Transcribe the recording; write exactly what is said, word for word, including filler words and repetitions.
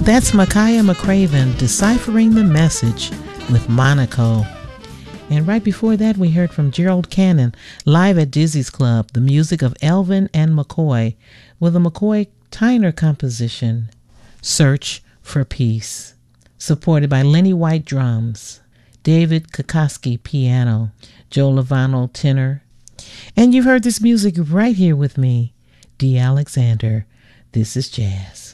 That's Makaya McCraven deciphering the message with Monaco. And right before that, we heard from Gerald Cannon live at Dizzy's Club, the music of Elvin and McCoy with a McCoy Tyner composition, Search for Peace, supported by Lenny White drums, David Kokoski piano, Joe Lovano tenor. And you've heard this music right here with me, Dee Alexander. This is jazz.